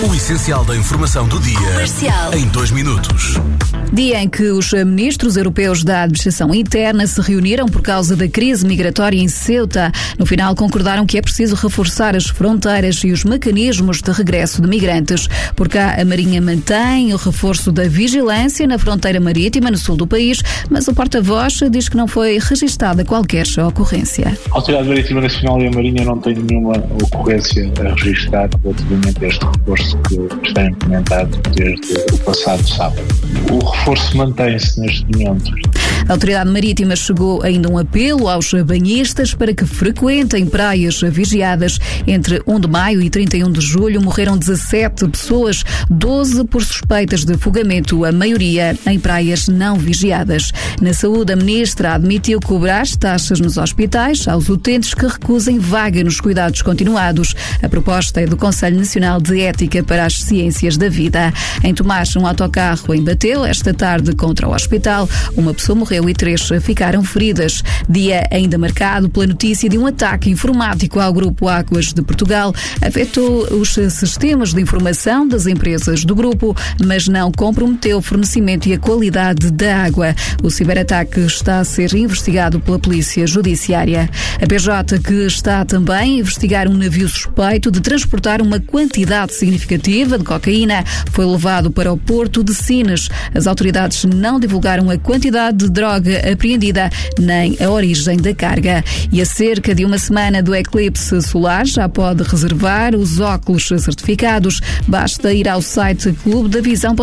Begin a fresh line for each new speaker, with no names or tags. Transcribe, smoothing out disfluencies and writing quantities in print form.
O essencial da informação do dia.
Comercial.
Em 2 minutos.
Dia em que os ministros europeus da Administração Interna se reuniram por causa da crise migratória em Ceuta. No final, concordaram que é preciso reforçar as fronteiras e os mecanismos de regresso de migrantes. Por cá, a Marinha mantém o reforço da vigilância na fronteira marítima no sul do país, mas o porta-voz diz que não foi registada qualquer ocorrência.
A Autoridade Marítima Nacional e a Marinha não têm nenhuma ocorrência a registrar relativamente a este reforço que está implementado desde o passado sábado. O reforço mantém-se neste momento.
A Autoridade Marítima chegou ainda um apelo aos banhistas para que frequentem praias vigiadas. Entre 1 de maio e 31 de julho morreram 17 pessoas, 12 por suspeitas de afogamento, a maioria em praias não vigiadas. Na saúde, a ministra admitiu cobrar taxas nos hospitais aos utentes que recusem vaga nos cuidados continuados. A proposta é do Conselho Nacional de Ética para as Ciências da Vida. Em Tomás, um autocarro embateu esta tarde contra o hospital. Uma pessoa morreu e 3 ficaram feridas. Dia ainda marcado pela notícia de um ataque informático ao Grupo Águas de Portugal. Afetou os sistemas de informação das empresas do grupo, mas não comprometeu o fornecimento e a qualidade da água. O ciberataque está a ser investigado pela Polícia Judiciária. A PJ, que está também a investigar um navio suspeito de transportar uma quantidade significativa de cocaína, foi levado para o porto de Sines. As autoridades não divulgaram a quantidade de droga apreendida nem a origem da carga. E a cerca de uma semana do eclipse solar já pode reservar os óculos certificados. Basta ir ao site clubedavisão.com